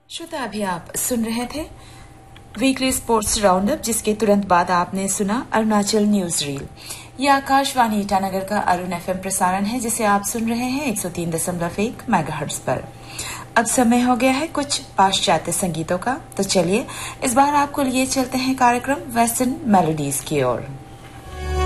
श्रोता, अभी आप सुन रहे थे वीकली स्पोर्ट्स राउंडअप, जिसके तुरंत बाद आपने सुना अरुणाचल न्यूज रील। यह आकाशवाणी ईटानगर का अरुण एफएम प्रसारण है, जिसे आप सुन रहे हैं 103.1 मेगाहर्ट्ज पर। अब समय हो गया है कुछ पाश्चात्य संगीतों का, तो चलिए इस बार आपको लिए चलते हैं कार्यक्रम वेस्टर्न मेलोडीज की ओर।